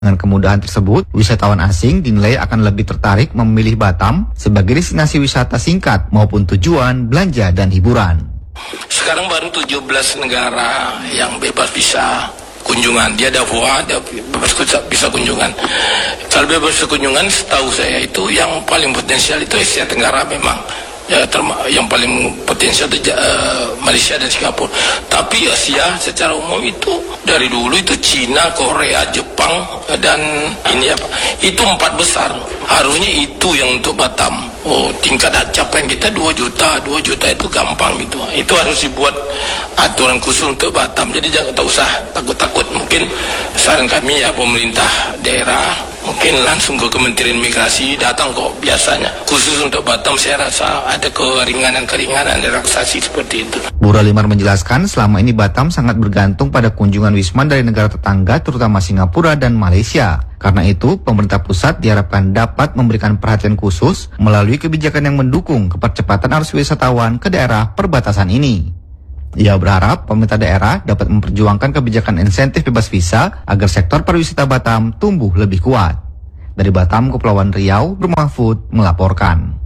Dengan kemudahan tersebut, wisatawan asing dinilai akan lebih tertarik memilih Batam sebagai destinasi wisata singkat maupun tujuan belanja dan hiburan. Sekarang baru 17 negara yang bebas visa kunjungan. Dia ada VOA, dia bebas visa kunjungan. Kalau bebas kunjungan, setahu saya itu yang paling potensial itu Asia Tenggara memang. Ya, yang paling potensial itu Malaysia dan Singapura. Tapi Asia secara umum itu dari dulu itu Cina, Korea, Jepang dan ini apa? Itu 4 besar. Harusnya itu yang untuk Batam. Oh, tingkat capaian kita 2 juta itu gampang gitu. Itu harus dibuat aturan khusus untuk Batam. Jadi jangan tak usah takut-takut. Mungkin saran kami ya pemerintah daerah mungkin langsung ke Kementerian Migrasi datang kok biasanya. Khusus untuk Batam saya rasa ada keringanan relaksasi seperti itu. Bu Ralimar menjelaskan selama ini Batam sangat bergantung pada kunjungan wisman dari negara tetangga terutama Singapura dan Malaysia. Karena itu, pemerintah pusat diharapkan dapat memberikan perhatian khusus melalui kebijakan yang mendukung kepercepatan arus wisatawan ke daerah perbatasan ini. Ia berharap pemerintah daerah dapat memperjuangkan kebijakan insentif bebas visa agar sektor pariwisata Batam tumbuh lebih kuat. Dari Batam, Kepulauan Riau, Nur Mahfud melaporkan.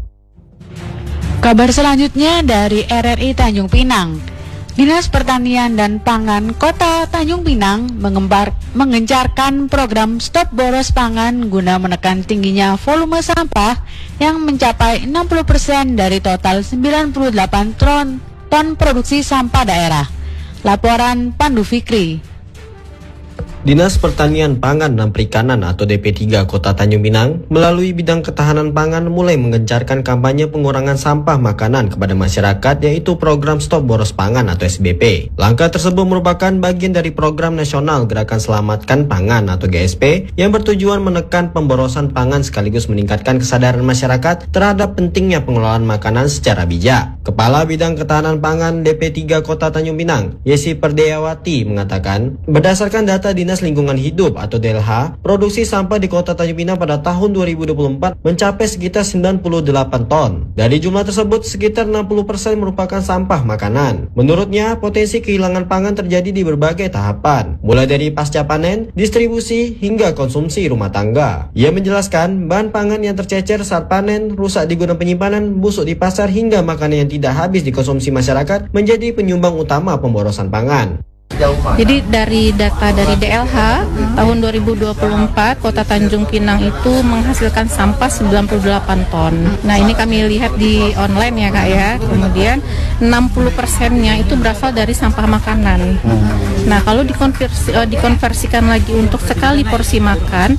Kabar selanjutnya dari RRI Tanjung Pinang. Dinas Pertanian dan Pangan Kota Tanjung Pinang mengencarkan program Stop Boros Pangan guna menekan tingginya volume sampah yang mencapai 60% dari total 98 ton produksi sampah daerah. Laporan Pandu Fikri. Dinas Pertanian Pangan dan Perikanan atau DP3 Kota Tanjung Pinang melalui bidang ketahanan pangan mulai menggencarkan kampanye pengurangan sampah makanan kepada masyarakat yaitu program Stop Boros Pangan atau SBP. Langkah tersebut merupakan bagian dari program nasional Gerakan Selamatkan Pangan atau GSP yang bertujuan menekan pemborosan pangan sekaligus meningkatkan kesadaran masyarakat terhadap pentingnya pengelolaan makanan secara bijak. Kepala Bidang Ketahanan Pangan DP3 Kota Tanjung Pinang, Yesi Perdeyawati mengatakan, berdasarkan data Dinas Lingkungan Hidup atau DLH, produksi sampah di Kota Tanjung Pinang pada tahun 2024 mencapai sekitar 98 ton. Dari jumlah tersebut, sekitar 60% merupakan sampah makanan. Menurutnya, potensi kehilangan pangan terjadi di berbagai tahapan, mulai dari pasca panen, distribusi, hingga konsumsi rumah tangga. Ia menjelaskan, bahan pangan yang tercecer saat panen, rusak di gudang penyimpanan, busuk di pasar, hingga makanan yang tidak habis dikonsumsi masyarakat menjadi penyumbang utama pemborosan pangan. Jadi dari data dari DLH tahun 2024 Kota Tanjung Pinang itu menghasilkan sampah 98 ton. Nah ini kami lihat di online ya Kak ya. Kemudian 60%-nya itu berasal dari sampah makanan. Nah kalau dikonversikan lagi untuk sekali porsi makan,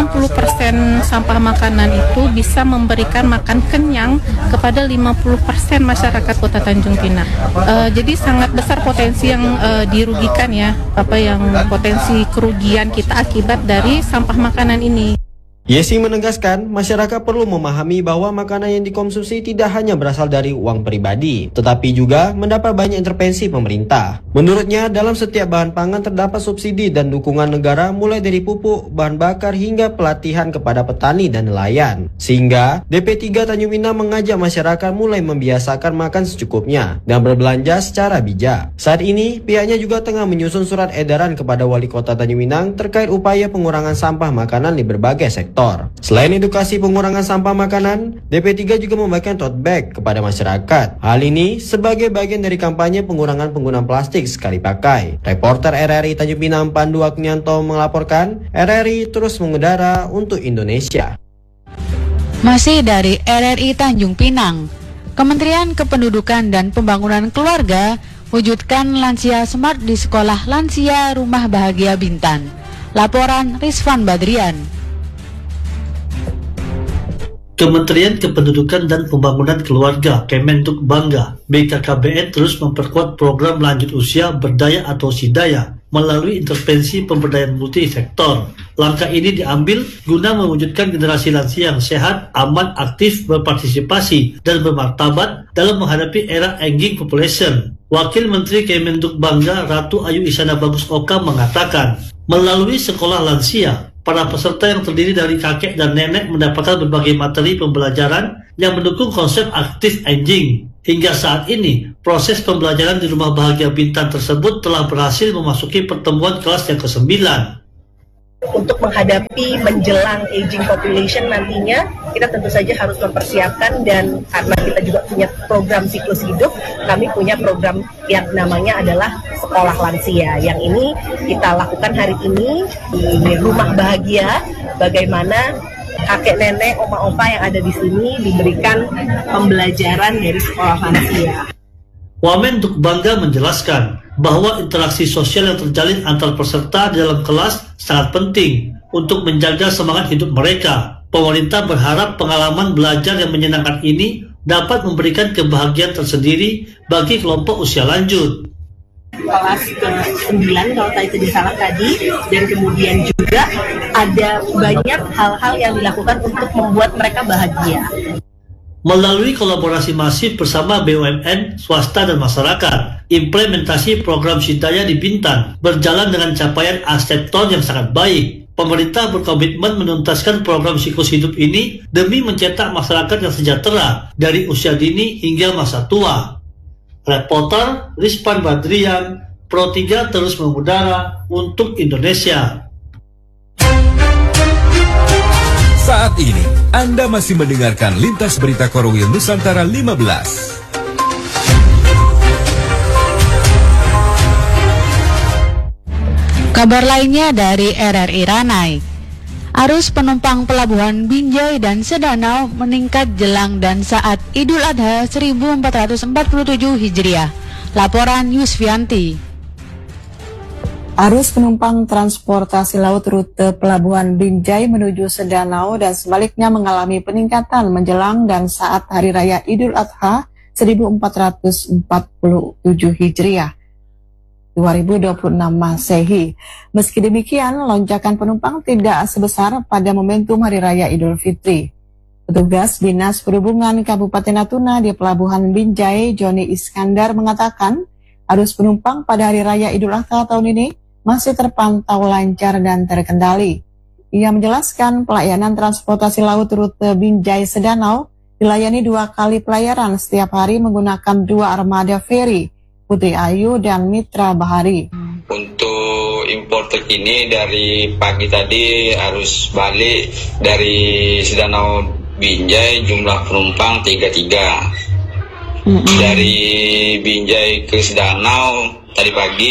60% sampah makanan itu bisa memberikan makan kenyang kepada 50% masyarakat Kota Tanjung Pinang. Jadi sangat besar potensi yang dirugikan ya, yang potensi kerugian kita akibat dari sampah makanan ini. Yesi menegaskan, masyarakat perlu memahami bahwa makanan yang dikonsumsi tidak hanya berasal dari uang pribadi, tetapi juga mendapat banyak intervensi pemerintah. Menurutnya, dalam setiap bahan pangan terdapat subsidi dan dukungan negara mulai dari pupuk, bahan bakar, hingga pelatihan kepada petani dan nelayan. Sehingga, DP3 Tanjung Pinang mengajak masyarakat mulai membiasakan makan secukupnya dan berbelanja secara bijak. Saat ini, pihaknya juga tengah menyusun surat edaran kepada Wali Kota Tanjung Pinang terkait upaya pengurangan sampah makanan di berbagai sektor. Selain edukasi pengurangan sampah makanan, DP3 juga membagikan tote bag kepada masyarakat. Hal ini sebagai bagian dari kampanye pengurangan penggunaan plastik sekali pakai. Reporter RRI Tanjung Pinang Pandu Aknyanto melaporkan, RRI terus mengudara untuk Indonesia. Masih dari RRI Tanjung Pinang, Kementerian Kependudukan dan Pembangunan Keluarga wujudkan lansia smart di Sekolah Lansia Rumah Bahagia Bintan. Laporan Rizvan Badrian. Kementerian Kependudukan dan Pembangunan Keluarga Kementuk Bangga BKKBN terus memperkuat program lanjut usia berdaya atau sidaya melalui intervensi pemberdayaan multisektor. Langkah ini diambil guna mewujudkan generasi lansia yang sehat, aman, aktif, berpartisipasi, dan bermartabat dalam menghadapi era aging population. Wakil Menteri Kementuk Bangga Ratu Ayu Isana Bagus Oka mengatakan, melalui sekolah lansia, para peserta yang terdiri dari kakek dan nenek mendapatkan berbagai materi pembelajaran yang mendukung konsep aktif aging. Hingga saat ini, proses pembelajaran di Rumah Bahagia Bintan tersebut telah berhasil memasuki pertemuan kelas yang ke-9. Untuk menghadapi menjelang aging population nantinya, kita tentu saja harus mempersiapkan, dan karena kita juga punya program siklus hidup, kami punya program yang namanya adalah sekolah lansia. Yang ini kita lakukan hari ini di Rumah Bahagia, bagaimana kakek nenek, oma-opa yang ada di sini diberikan pembelajaran dari sekolah lansia. Wamen Duk Bangga menjelaskan bahwa interaksi sosial yang terjalin antar peserta di dalam kelas sangat penting untuk menjaga semangat hidup mereka. Pemerintah berharap pengalaman belajar yang menyenangkan ini dapat memberikan kebahagiaan tersendiri bagi kelompok usia lanjut. Kelas ke-9 kalau saya tidak salah tadi, dan kemudian juga ada banyak hal-hal yang dilakukan untuk membuat mereka bahagia. Melalui kolaborasi masif bersama BUMN, swasta, dan masyarakat, implementasi program Sidaya di Bintan berjalan dengan capaian akseptor yang sangat baik. Pemerintah berkomitmen menuntaskan program siklus hidup ini demi mencetak masyarakat yang sejahtera dari usia dini hingga masa tua. Reporter Rizpan Badrian, Pro 3 terus mengudara untuk Indonesia. Saat ini, Anda masih mendengarkan Lintas Berita Korwil Nusantara 15. Kabar lainnya dari RRI Ranai. Arus penumpang pelabuhan Binjai dan Sedanau meningkat jelang dan saat Idul Adha 1447 Hijriah. Laporan Yusvianti. Arus penumpang transportasi laut rute Pelabuhan Binjai menuju Sedanau dan sebaliknya mengalami peningkatan menjelang dan saat Hari Raya Idul Adha 1447 Hijriah 2026 Masehi. Meski demikian, lonjakan penumpang tidak sebesar pada momentum Hari Raya Idul Fitri. Petugas Dinas Perhubungan Kabupaten Natuna di Pelabuhan Binjai, Joni Iskandar, mengatakan arus penumpang pada Hari Raya Idul Adha tahun ini masih terpantau lancar dan terkendali. Ia menjelaskan pelayanan transportasi laut rute Binjai Sedanau dilayani 2 kali pelayaran setiap hari menggunakan 2 armada feri, Putri Ayu dan Mitra Bahari. Untuk impor terkini dari pagi tadi arus balik dari Sedanau Binjai jumlah penumpang 33. Dari Binjai ke Sedanau tadi pagi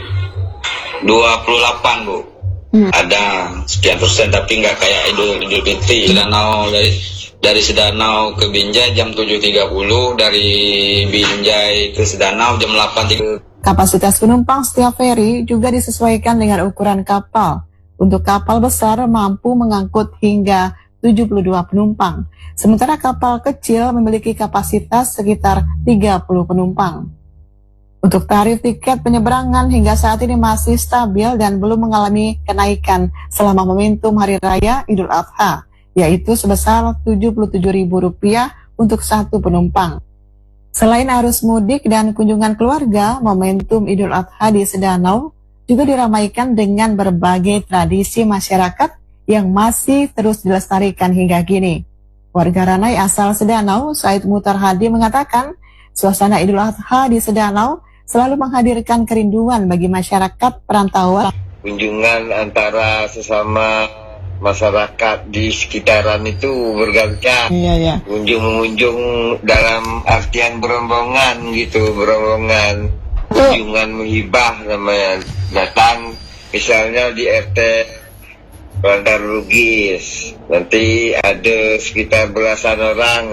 28 Bu. Ada sekian persen tapi nggak kayak Idul Fitri. Sedanau dari Sedanau ke Binjai jam 7.30, dari Binjai ke Sedanau jam 8.30. Kapasitas penumpang setiap feri juga disesuaikan dengan ukuran kapal. Untuk kapal besar mampu mengangkut hingga 72 penumpang. Sementara kapal kecil memiliki kapasitas sekitar 30 penumpang. Untuk tarif tiket penyeberangan hingga saat ini masih stabil dan belum mengalami kenaikan selama momentum Hari Raya Idul Adha, yaitu sebesar Rp77.000 untuk satu penumpang. Selain arus mudik dan kunjungan keluarga, momentum Idul Adha di Sedanau juga diramaikan dengan berbagai tradisi masyarakat yang masih terus dilestarikan hingga kini. Warga Ranai asal Sedanau, Said Mutar Hadi, mengatakan suasana Idul Adha di Sedanau selalu menghadirkan kerinduan bagi masyarakat perantauan. Kunjungan antara sesama masyarakat di sekitaran itu bergantian. Iya. Kunjung-kunjung dalam artian berombongan gitu, berombongan. Kunjungan menghibah namanya. Datang misalnya di RT Bantar Lugis, nanti ada sekitar belasan orang.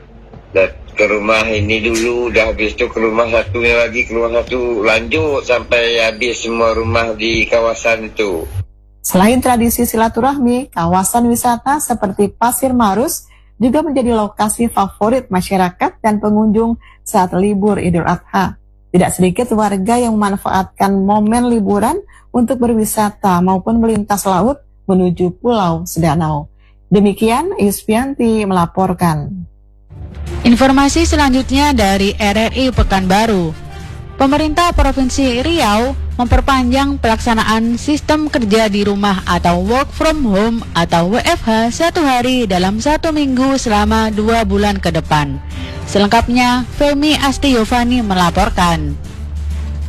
Ke rumah ini dulu, udah habis itu ke rumah satunya lagi, ke rumah satu, lanjut sampai habis semua rumah di kawasan itu. Selain tradisi silaturahmi, kawasan wisata seperti Pasir Marus juga menjadi lokasi favorit masyarakat dan pengunjung saat libur Idul Adha. Tidak sedikit warga yang memanfaatkan momen liburan untuk berwisata maupun melintas laut menuju Pulau Sedanau. Demikian Isfianti melaporkan. Informasi selanjutnya dari RRI Pekanbaru. Pemerintah Provinsi Riau memperpanjang pelaksanaan sistem kerja di rumah atau work from home atau WFH 1 hari dalam 1 minggu selama 2 bulan ke depan. Selengkapnya, Femi Asti Yovani melaporkan.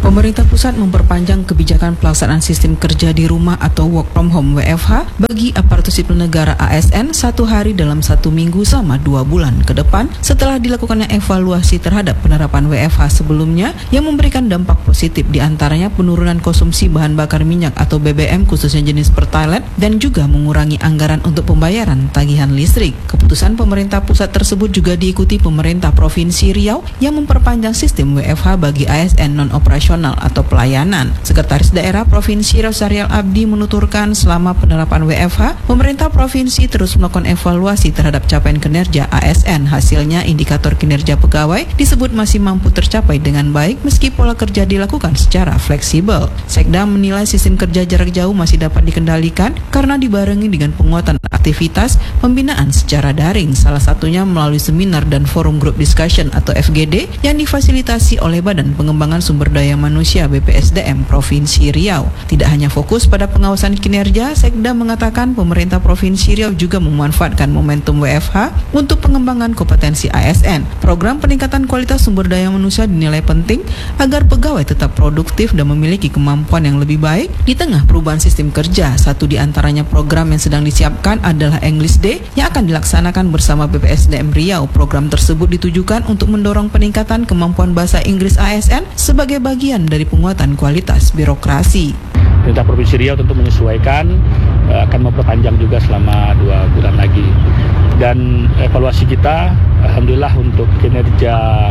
Pemerintah pusat memperpanjang kebijakan pelaksanaan sistem kerja di rumah atau work from home WFH bagi aparatur sipil negara ASN 1 hari dalam 1 minggu selama 2 bulan ke depan setelah dilakukannya evaluasi terhadap penerapan WFH sebelumnya yang memberikan dampak positif, diantaranya penurunan konsumsi bahan bakar minyak atau BBM khususnya jenis Pertalite dan juga mengurangi anggaran untuk pembayaran tagihan listrik. Keputusan pemerintah pusat tersebut juga diikuti pemerintah Provinsi Riau yang memperpanjang sistem WFH bagi ASN non-operasional atau pelayanan. Sekretaris Daerah Provinsi Riau Syarial Abdi menuturkan selama penerapan WFH, pemerintah provinsi terus melakukan evaluasi terhadap capaian kinerja ASN. Hasilnya indikator kinerja pegawai disebut masih mampu tercapai dengan baik meski pola kerja dilakukan secara fleksibel. Sekda menilai sistem kerja jarak jauh masih dapat dikendalikan karena dibarengi dengan penguatan aktivitas pembinaan secara daring, salah satunya melalui seminar dan forum group discussion atau FGD yang difasilitasi oleh Badan Pengembangan Sumber Daya Manusia BPSDM Provinsi Riau. Tidak hanya fokus pada pengawasan kinerja, Sekda mengatakan pemerintah Provinsi Riau juga memanfaatkan momentum WFH untuk pengembangan kompetensi ASN. Program peningkatan kualitas sumber daya manusia dinilai penting agar pegawai tetap produktif dan memiliki kemampuan yang lebih baik di tengah perubahan sistem kerja. Satu di antaranya program yang sedang disiapkan adalah English Day yang akan dilaksanakan bersama BPSDM Riau. Program tersebut ditujukan untuk mendorong peningkatan kemampuan bahasa Inggris ASN sebagai bagian dari penguatan kualitas birokrasi. Pemerintah Provinsi Riau tentu menyesuaikan, akan memperpanjang juga selama 2 bulan lagi. Dan evaluasi kita, alhamdulillah untuk kinerja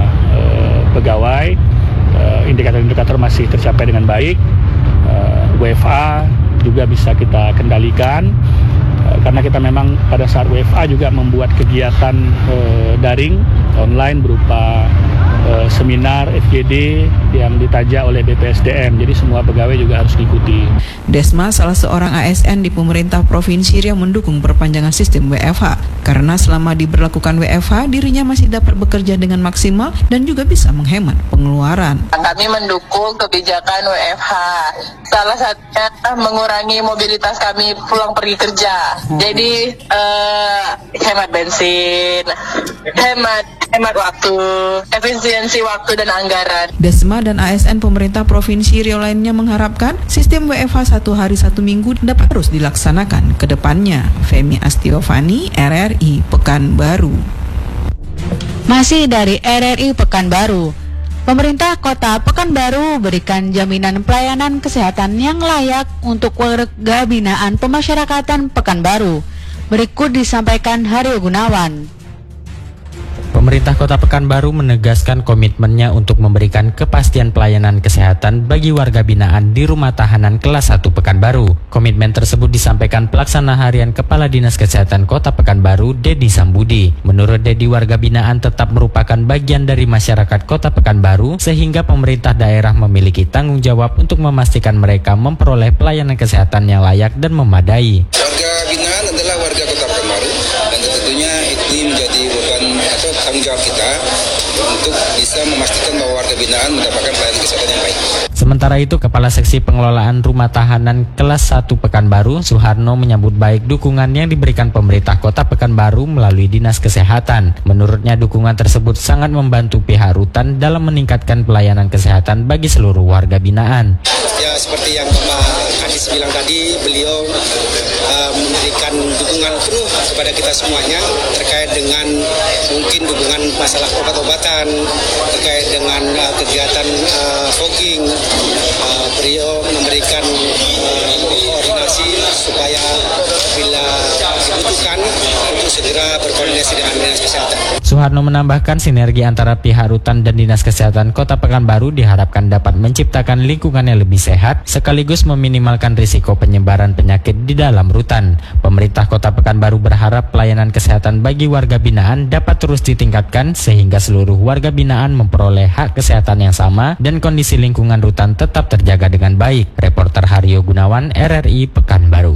pegawai, indikator-indikator masih tercapai dengan baik. WFA juga bisa kita kendalikan, karena kita memang pada saat WFA juga membuat kegiatan daring online berupa seminar FGD yang ditajak oleh BPSDM, jadi semua pegawai juga harus diikuti. Desma, salah seorang ASN di pemerintah Provinsi Riau, mendukung perpanjangan sistem WFH karena selama diberlakukan WFH dirinya masih dapat bekerja dengan maksimal dan juga bisa menghemat pengeluaran. Kami mendukung kebijakan WFH, salah satunya mengurangi mobilitas kami pulang pergi kerja, jadi hemat bensin, hemat waktu, efisiensi waktu dan anggaran. Desma dan ASN pemerintah Provinsi Riau lainnya mengharapkan sistem WFH 1 hari 1 minggu dapat terus dilaksanakan ke depannya. Femi Astiovani, RRI Pekanbaru. Masih dari RRI Pekanbaru, pemerintah Kota Pekanbaru berikan jaminan pelayanan kesehatan yang layak untuk warga binaan pemasyarakatan Pekanbaru. Berikut disampaikan Haryo Gunawan. Pemerintah Kota Pekanbaru menegaskan komitmennya untuk memberikan kepastian pelayanan kesehatan bagi warga binaan di rumah tahanan kelas 1 Pekanbaru. Komitmen tersebut disampaikan Pelaksana Harian Kepala Dinas Kesehatan Kota Pekanbaru, Dedi Sambudi. Menurut Dedi, warga binaan tetap merupakan bagian dari masyarakat Kota Pekanbaru sehingga pemerintah daerah memiliki tanggung jawab untuk memastikan mereka memperoleh pelayanan kesehatan yang layak dan memadai. Warga binaan adalah warga Kota Pekanbaru dan tentunya ini menjadi beban atau tanggung jawab kita untuk bisa memastikan bahwa warga binaan mendapatkan pelayanan kesehatan yang baik. Sementara itu, Kepala Seksi Pengelolaan Rumah Tahanan Kelas 1 Pekanbaru, Suharno, menyambut baik dukungan yang diberikan pemerintah Kota Pekanbaru melalui Dinas Kesehatan. Menurutnya, dukungan tersebut sangat membantu pihak rutan dalam meningkatkan pelayanan kesehatan bagi seluruh warga binaan. Ya, seperti yang Pak Kadis bilang tadi, beliau memberikan dukungan penuh kepada kita semuanya terkait dengan mungkin dukungan masalah obat-obatan, terkait dengan kegiatan fogging. Beliau memberikan koordinasi supaya bila dibutuhkan untuk segera berkoordinasi dengan Dinas Kesehatan. Suharno menambahkan sinergi antara pihak rutan dan Dinas Kesehatan Kota Pekanbaru diharapkan dapat menciptakan lingkungan yang lebih sehat sekaligus meminimalkan risiko penyebaran penyakit di dalam rutan. Pemerintah Kota Pekanbaru berharap pelayanan kesehatan bagi warga binaan dapat terus ditingkatkan sehingga seluruh warga binaan memperoleh hak kesehatan yang sama dan kondisi lingkungan rutan tetap terjaga dengan baik. Reporter Haryo Gunawan, RRI Pekanbaru.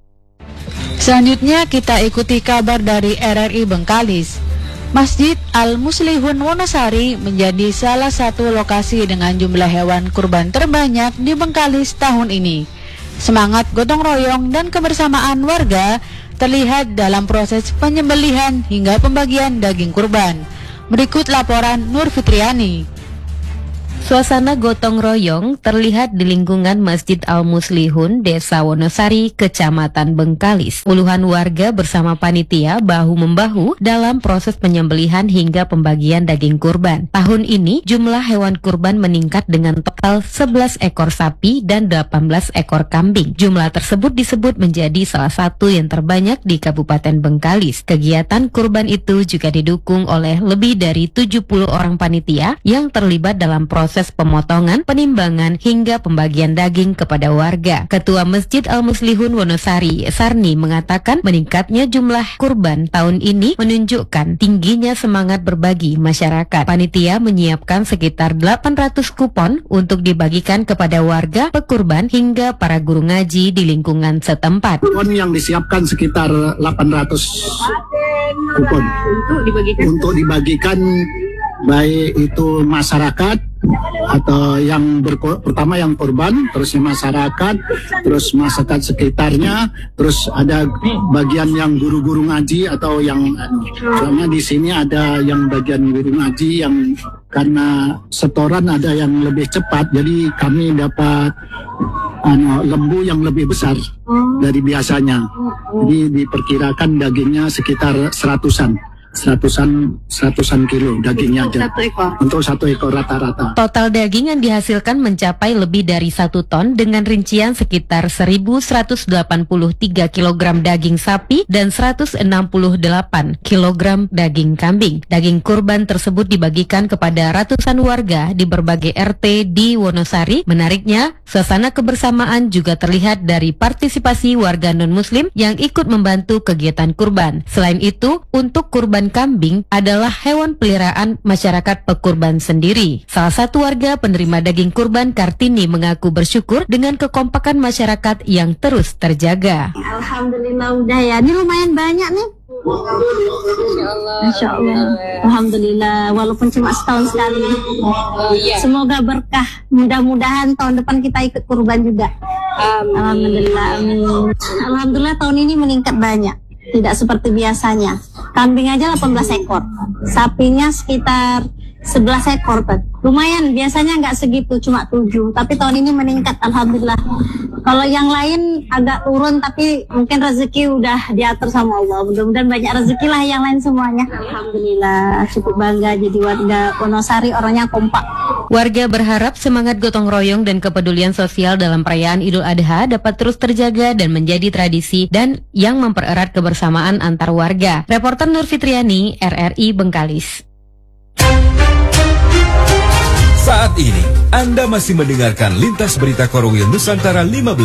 Selanjutnya kita ikuti kabar dari RRI Bengkalis. Masjid Al-Muslihun Wonosari menjadi salah satu lokasi dengan jumlah hewan kurban terbanyak di Bengkalis tahun ini. Semangat gotong royong dan kebersamaan warga terlihat dalam proses penyembelihan hingga pembagian daging kurban. Berikut laporan Nur Fitriani. Suasana gotong royong terlihat di lingkungan Masjid Al-Muslihun, Desa Wonosari, Kecamatan Bengkalis. Puluhan warga bersama panitia bahu-membahu dalam proses penyembelihan hingga pembagian daging kurban. Tahun ini jumlah hewan kurban meningkat dengan total 11 ekor sapi dan 18 ekor kambing. Jumlah tersebut disebut menjadi salah satu yang terbanyak di Kabupaten Bengkalis. Kegiatan kurban itu juga didukung oleh lebih dari 70 orang panitia yang terlibat dalam proses pemotongan, penimbangan, hingga pembagian daging kepada warga. Ketua Masjid Al-Muslihun Wonosari, Sarni, mengatakan meningkatnya jumlah kurban tahun ini menunjukkan tingginya semangat berbagi masyarakat. Panitia menyiapkan sekitar 800 kupon untuk dibagikan kepada warga, pekurban, hingga para guru ngaji di lingkungan setempat. Kupon yang disiapkan sekitar 800 kupon untuk dibagikan baik itu masyarakat atau yang pertama yang korban, terusnya masyarakat, terus masyarakat sekitarnya, terus ada bagian yang guru-guru ngaji atau yang soalnya di sini ada yang bagian guru ngaji yang karena setoran ada yang lebih cepat, jadi kami dapat lembu yang lebih besar dari biasanya. Jadi diperkirakan dagingnya sekitar 100-an kilo dagingnya aja. Untuk satu ekor rata-rata. Total daging yang dihasilkan mencapai lebih dari 1 ton dengan rincian sekitar 1.183 kg daging sapi dan 168 kg daging kambing. Daging kurban tersebut dibagikan kepada ratusan warga di berbagai RT di Wonosari. Menariknya, suasana kebersamaan juga terlihat dari partisipasi warga non-muslim yang ikut membantu kegiatan kurban. Selain itu, untuk kurban kambing adalah hewan peliharaan masyarakat pekurban sendiri. Salah satu warga penerima daging kurban, Kartini, mengaku bersyukur dengan kekompakan masyarakat yang terus terjaga. Alhamdulillah udah ya, ini lumayan banyak nih. Insya Allah. Alhamdulillah, walaupun cuma setahun sekali. Semoga berkah. Mudah-mudahan tahun depan kita ikut kurban juga. Alhamdulillah. Amin. Alhamdulillah tahun ini meningkat banyak. Tidak seperti biasanya. Kambing aja 18 ekor. Sapinya sekitar 11 ekor. Lumayan, biasanya nggak segitu, cuma 7. Tapi tahun ini meningkat, alhamdulillah. Kalau yang lain agak turun, tapi mungkin rezeki udah diatur sama Allah. Mudah-mudahan banyak rezeki lah yang lain semuanya. Alhamdulillah, cukup bangga jadi warga Wonosari, orangnya kompak. Warga berharap semangat gotong royong dan kepedulian sosial dalam perayaan Idul Adha dapat terus terjaga dan menjadi tradisi dan yang mempererat kebersamaan antar warga. Reporter Nur Fitriani, RRI Bengkalis. Saat ini, Anda masih mendengarkan Lintas Berita Korwil Nusantara 15.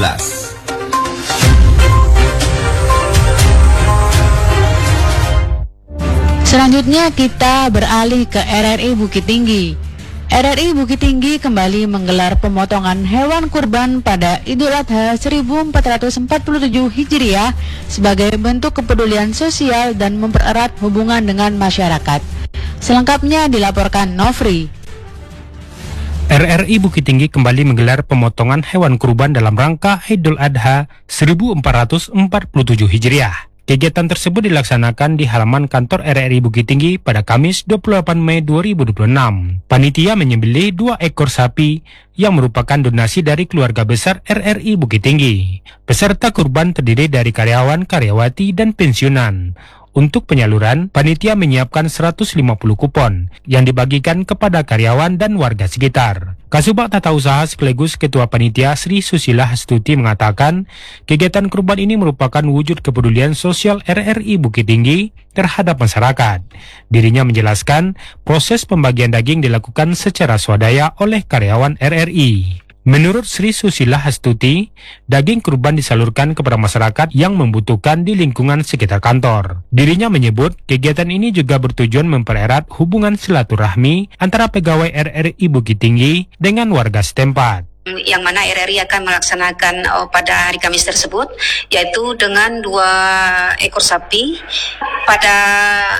Selanjutnya kita beralih ke RRI Bukit Tinggi. RRI Bukit Tinggi kembali menggelar pemotongan hewan kurban pada Idul Adha 1447 Hijriah sebagai bentuk kepedulian sosial dan mempererat hubungan dengan masyarakat. Selengkapnya dilaporkan Nofri. RRI Bukit Tinggi kembali menggelar pemotongan hewan kurban dalam rangka Idul Adha 1447 Hijriah. Kegiatan tersebut dilaksanakan di halaman kantor RRI Bukit Tinggi pada Kamis 28 Mei 2026. Panitia menyembelih 2 ekor sapi yang merupakan donasi dari keluarga besar RRI Bukit Tinggi. Peserta kurban terdiri dari karyawan, karyawati, dan pensiunan. Untuk penyaluran, panitia menyiapkan 150 kupon yang dibagikan kepada karyawan dan warga sekitar. Kasubag Tata Usaha sekaligus Ketua Panitia Sri Susila Hastuti mengatakan, kegiatan kurban ini merupakan wujud kepedulian sosial RRI Bukit Tinggi terhadap masyarakat. Dirinya menjelaskan, proses pembagian daging dilakukan secara swadaya oleh karyawan RRI. Menurut Sri Susila Hastuti, daging kurban disalurkan kepada masyarakat yang membutuhkan di lingkungan sekitar kantor. Dirinya menyebut kegiatan ini juga bertujuan mempererat hubungan silaturahmi antara pegawai RRI Bukit Tinggi dengan warga setempat. Yang mana RRI akan melaksanakan pada hari Kamis tersebut, yaitu dengan 2 ekor sapi. Pada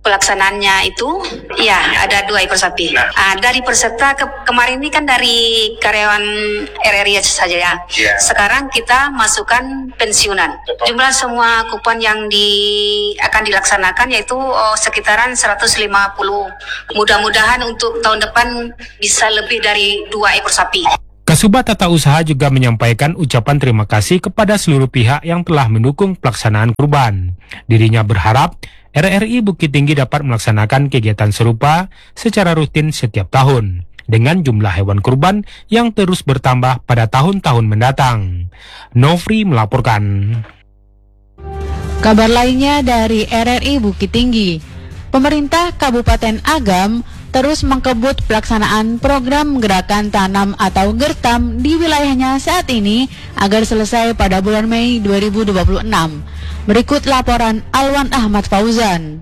pelaksanaannya itu, ya ada 2 ekor sapi. Dari peserta kemarin ini kan dari karyawan RRI saja ya. Sekarang kita masukkan pensiunan. Jumlah semua kupon yang akan dilaksanakan yaitu sekitaran 150. Mudah-mudahan untuk tahun depan bisa lebih dari 2 ekor sapi. Kasubag Tata Usaha juga menyampaikan ucapan terima kasih kepada seluruh pihak yang telah mendukung pelaksanaan kurban. Dirinya berharap RRI Bukit Tinggi dapat melaksanakan kegiatan serupa secara rutin setiap tahun, dengan jumlah hewan kurban yang terus bertambah pada tahun-tahun mendatang. Nofri melaporkan. Kabar lainnya dari RRI Bukit Tinggi. Pemerintah Kabupaten Agam terus mengkebut pelaksanaan program gerakan tanam atau GERTAM di wilayahnya saat ini agar selesai pada bulan Mei 2026. Berikut laporan Alwan Ahmad Fauzan.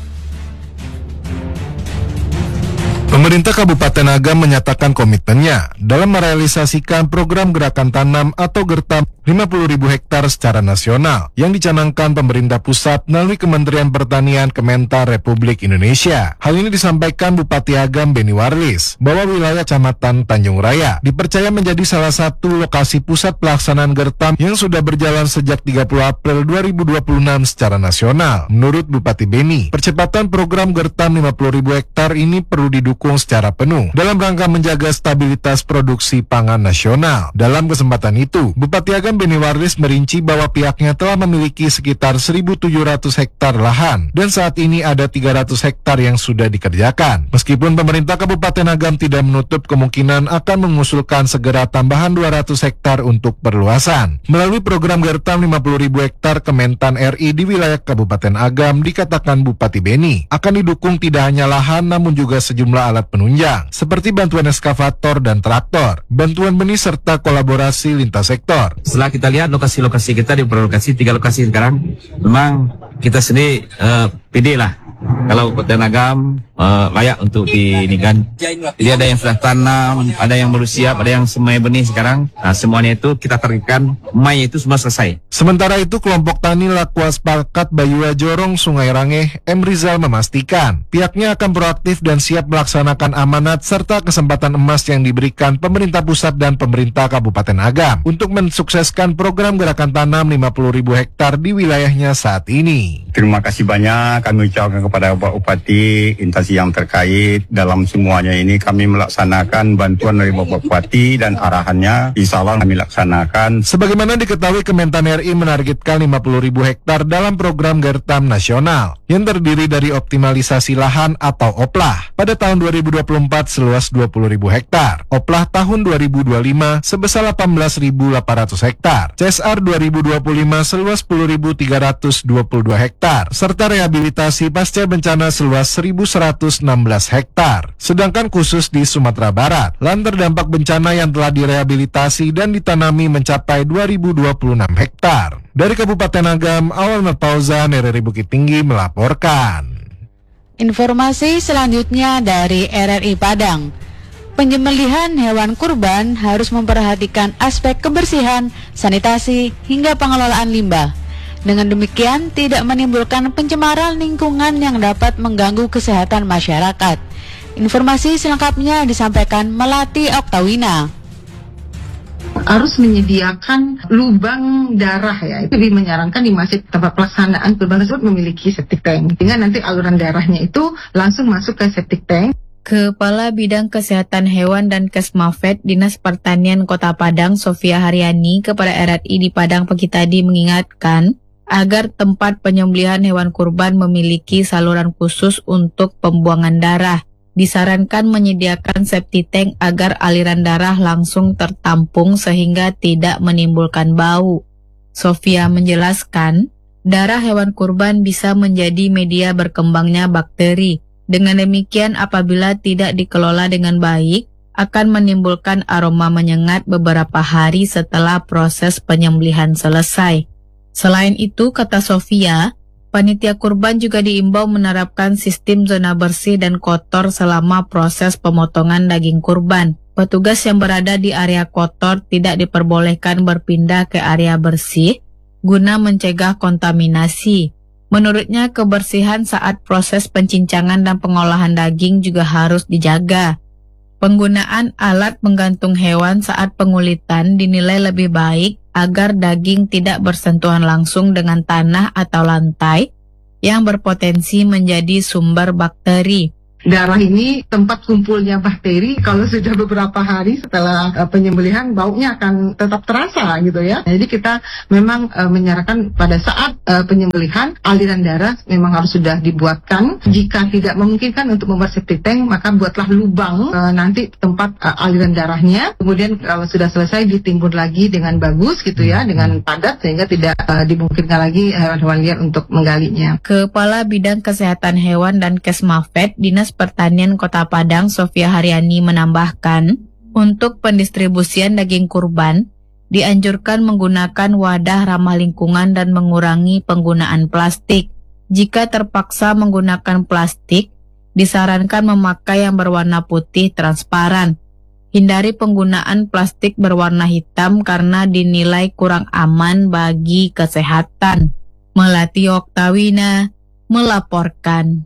Pemerintah Kabupaten Agam menyatakan komitmennya dalam merealisasikan program gerakan tanam atau GERTAM 50.000 hektar secara nasional yang dicanangkan pemerintah pusat melalui Kementerian Pertanian Kementan Republik Indonesia. Hal ini disampaikan Bupati Agam Beni Warlis bahwa wilayah Kecamatan Tanjung Raya dipercaya menjadi salah satu lokasi pusat pelaksanaan GERTAM yang sudah berjalan sejak 30 April 2026 secara nasional. Menurut Bupati Beni, percepatan program GERTAM 50.000 hektar ini perlu didukung secara penuh dalam rangka menjaga stabilitas produksi pangan nasional. Dalam kesempatan itu, Bupati Agam Beni Warlis merinci bahwa pihaknya telah memiliki sekitar 1.700 hektar lahan dan saat ini ada 300 hektar yang sudah dikerjakan. Meskipun pemerintah Kabupaten Agam tidak menutup kemungkinan akan mengusulkan segera tambahan 200 hektar untuk perluasan. Melalui program GERTAM 50.000 hektar Kementan RI di wilayah Kabupaten Agam, dikatakan Bupati Beni akan didukung tidak hanya lahan namun juga sejumlah alat penunjang seperti bantuan eskavator dan traktor, bantuan benih serta kolaborasi lintas sektor. Setelah kita lihat lokasi-lokasi kita di lokasi 3 lokasi sekarang, memang kita sendiri pede lah kalau Kabupaten Agam layak untuk diinikan. Jadi ada yang sudah tanam, ada yang baru siap, ada yang semai benih sekarang. Nah, semuanya itu kita targetkan Mei itu semua selesai. Sementara itu, kelompok tani Lakuas Pakat Bayua Jorong Sungai Rangeh M. Rizal memastikan pihaknya akan proaktif dan siap melaksanakan amanat serta kesempatan emas yang diberikan pemerintah pusat dan pemerintah Kabupaten Agam untuk mensukseskan program gerakan tanam 50.000 hektar di wilayahnya saat ini. Terima kasih banyak kami ucapkan kepada Bapak Bupati, instansi yang terkait dalam semuanya ini. Kami melaksanakan bantuan dari Bapak Bupati dan arahannya insya Allah kami laksanakan. Sebagaimana diketahui, Kementan RI menargetkan 50.000 hektar dalam program GERTAM nasional yang terdiri dari optimalisasi lahan atau OPLAH pada tahun 2024 seluas 20.000 hektar, OPLAH tahun 2025 sebesar 18.800 hektar, CSR 2025 seluas 10.322 hektar, serta rehabilitasi pasca bencana seluas 1.116 hektar. Sedangkan khusus di Sumatera Barat, lahan terdampak bencana yang telah direhabilitasi dan ditanami mencapai 2.026 hektar. Dari Kabupaten Agam, Alwan Fauzan, RRI Bukit Tinggi melaporkan. Informasi selanjutnya dari RRI Padang. Penyembelihan hewan kurban harus memperhatikan aspek kebersihan, sanitasi, hingga pengelolaan limbah. Dengan demikian, tidak menimbulkan pencemaran lingkungan yang dapat mengganggu kesehatan masyarakat. Informasi selengkapnya disampaikan Melati Oktawina. Harus menyediakan lubang darah ya. Itu lebih menyarankan di masjid tempat pelaksanaan kurban tersebut memiliki septic tank. Sehingga nanti aluran darahnya itu langsung masuk ke septic tank. Kepala Bidang Kesehatan Hewan dan Kesmafed Dinas Pertanian Kota Padang, Sofia Haryani, kepada RRI di Padang pagi tadi mengingatkan agar tempat penyembelihan hewan kurban memiliki saluran khusus untuk pembuangan darah. Disarankan menyediakan septic tank agar aliran darah langsung tertampung sehingga tidak menimbulkan bau. Sofia menjelaskan, darah hewan kurban bisa menjadi media berkembangnya bakteri. Dengan demikian, apabila tidak dikelola dengan baik, akan menimbulkan aroma menyengat beberapa hari setelah proses penyembelihan selesai. Selain itu, kata Sofia, panitia kurban juga diimbau menerapkan sistem zona bersih dan kotor selama proses pemotongan daging kurban. Petugas yang berada di area kotor tidak diperbolehkan berpindah ke area bersih guna mencegah kontaminasi. Menurutnya, kebersihan saat proses pencincangan dan pengolahan daging juga harus dijaga. Penggunaan alat penggantung hewan saat pengulitan dinilai lebih baik agar daging tidak bersentuhan langsung dengan tanah atau lantai yang berpotensi menjadi sumber bakteri. Darah ini tempat kumpulnya bakteri. Kalau sudah beberapa hari setelah penyembelihan, baunya akan tetap terasa gitu ya. Jadi kita memang menyarankan pada saat penyembelihan, aliran darah memang harus sudah dibuatkan. Jika tidak memungkinkan untuk membuat septic tank, maka buatlah lubang nanti tempat aliran darahnya. Kemudian kalau sudah selesai, ditimbun lagi dengan bagus gitu ya, dengan padat sehingga tidak dimungkinkan lagi hewan-hewan liar untuk menggalinya. Kepala Bidang Kesehatan Hewan dan Kesmafed Dinas Pertanian Kota Padang, Sofia Haryani, menambahkan, untuk pendistribusian daging kurban, dianjurkan menggunakan wadah ramah lingkungan dan mengurangi penggunaan plastik. Jika terpaksa menggunakan plastik, disarankan memakai yang berwarna putih transparan. Hindari penggunaan plastik berwarna hitam karena dinilai kurang aman bagi kesehatan. Melati Oktawina melaporkan.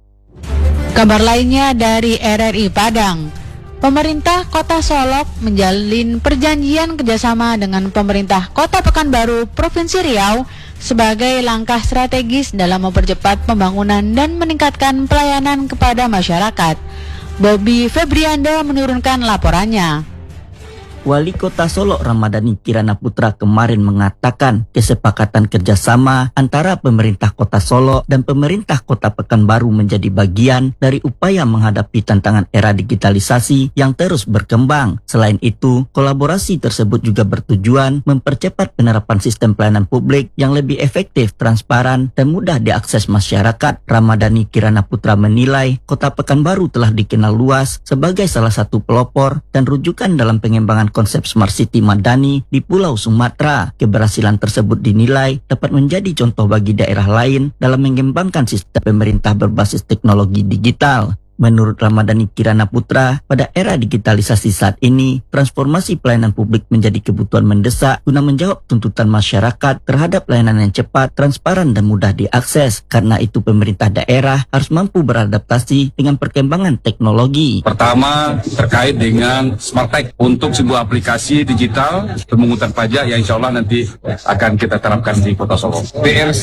Kabar lainnya dari RRI Padang. Pemerintah Kota Solok menjalin perjanjian kerjasama dengan pemerintah Kota Pekanbaru, Provinsi Riau sebagai langkah strategis dalam mempercepat pembangunan dan meningkatkan pelayanan kepada masyarakat. Bobby Febrianda menurunkan laporannya. Wali Kota Solok Ramadhani Kirana Putra kemarin mengatakan kesepakatan kerjasama antara pemerintah Kota Solok dan pemerintah Kota Pekanbaru menjadi bagian dari upaya menghadapi tantangan era digitalisasi yang terus berkembang. Selain itu, kolaborasi tersebut juga bertujuan mempercepat penerapan sistem pelayanan publik yang lebih efektif, transparan, dan mudah diakses masyarakat. Ramadhani Kirana Putra menilai Kota Pekanbaru telah dikenal luas sebagai salah satu pelopor dan rujukan dalam pengembangan konsep Smart City Madani di Pulau Sumatera. Keberhasilan tersebut dinilai dapat menjadi contoh bagi daerah lain dalam mengembangkan sistem pemerintah berbasis teknologi digital. Menurut Ramadhani Kirana Putra, pada era digitalisasi saat ini, transformasi pelayanan publik menjadi kebutuhan mendesak guna menjawab tuntutan masyarakat terhadap layanan yang cepat, transparan, dan mudah diakses. Karena itu, pemerintah daerah harus mampu beradaptasi dengan perkembangan teknologi. Pertama, terkait dengan Smart Tech untuk sebuah aplikasi digital pemungutan pajak yang insya Allah nanti akan kita terapkan di Kota Solo. PRC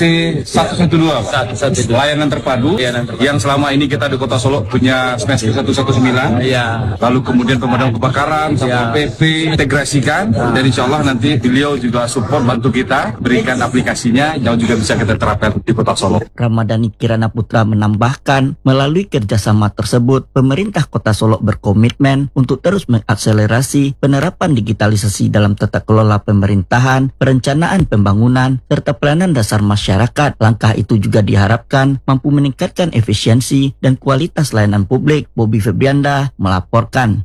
112, layanan terpadu yang selama ini kita di Kota Solo punya Smash 119, lalu kemudian pemadam kebakaran, Satpol PP integrasikan, dan insya Allah nanti beliau juga support bantu kita berikan aplikasinya yang juga bisa kita terapkan di Kota Solo. Ramadhani Kirana Putra menambahkan, melalui kerjasama tersebut, pemerintah Kota Solo berkomitmen untuk terus mengakselerasi penerapan digitalisasi dalam tata kelola pemerintahan, perencanaan pembangunan, serta pelayanan dasar masyarakat. Langkah itu juga diharapkan mampu meningkatkan efisiensi dan kualitas layanan publik. Bobby Febrianda melaporkan.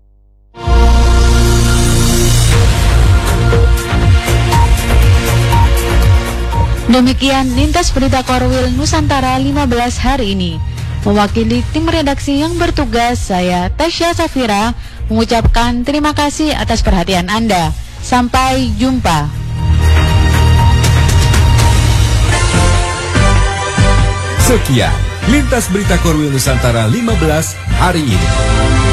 Demikian lintas berita Korwil Nusantara 15 hari ini. Mewakili tim redaksi yang bertugas, saya Tasya Safira mengucapkan terima kasih atas perhatian Anda. Sampai jumpa. Sekian Lintas Berita Korwil Nusantara 15 hari ini.